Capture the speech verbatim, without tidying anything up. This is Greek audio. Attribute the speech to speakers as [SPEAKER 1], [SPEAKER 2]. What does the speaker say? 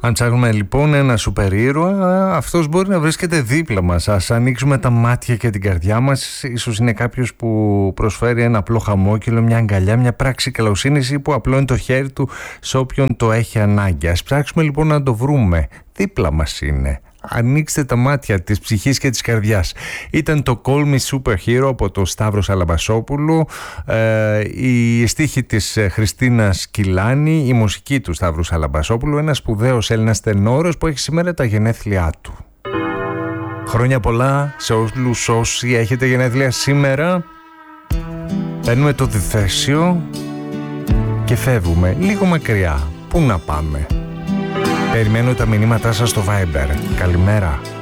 [SPEAKER 1] Αν ψάχνουμε λοιπόν ένα σούπερ ήρωα, αυτός μπορεί να βρίσκεται δίπλα μας. Ας ανοίξουμε τα μάτια και την καρδιά μας. Ίσως είναι κάποιος που προσφέρει ένα απλό χαμόγελο, μια αγκαλιά, μια πράξη καλοσύνης ή που απλώνει το χέρι του σε όποιον το έχει ανάγκη. Ας ψάξουμε λοιπόν να το βρούμε. Δίπλα μας είναι. Ανοίξτε τα μάτια της ψυχής και της καρδιάς. Ήταν το Call Me Superhero από το Σταύρο Σαλαμπασόπουλο, ε, η στίχη της Χριστίνας Κιλάνη, η μουσική του Σταύρου Σαλαμπασόπουλου, ένας σπουδαίος Έλληνας τενόρος που έχει σήμερα τα γενέθλιά του. Χρόνια πολλά σε όλους όσοι έχετε γενέθλια σήμερα. Παίρνουμε το διθέσιο και φεύγουμε λίγο μακριά. Πού να πάμε? Περιμένω τα μηνύματά σας στο Viber. Καλημέρα.